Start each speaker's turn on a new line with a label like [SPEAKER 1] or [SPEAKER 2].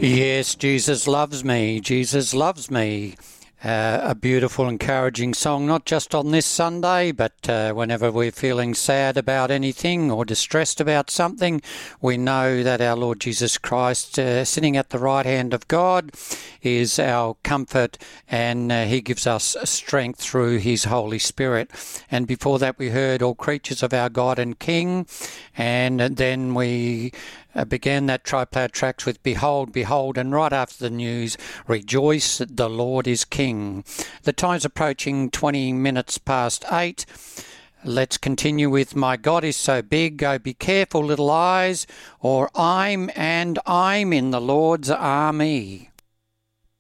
[SPEAKER 1] Yes, Jesus loves me. Jesus loves me. A beautiful, encouraging song, not just on this Sunday, but whenever we're feeling sad about anything or distressed about something, we know that our Lord Jesus Christ, sitting at the right hand of God, is our comfort, and He gives us strength through His Holy Spirit. And before that, we heard All Creatures of Our God and King, and then we began that Triplayer Tracks with Behold, Behold, and right after the news, Rejoice, the Lord is King. The time's approaching 20 minutes past 8. Let's continue with My God is So Big, Oh Be Careful Little Eyes, or I'm in the Lord's Army.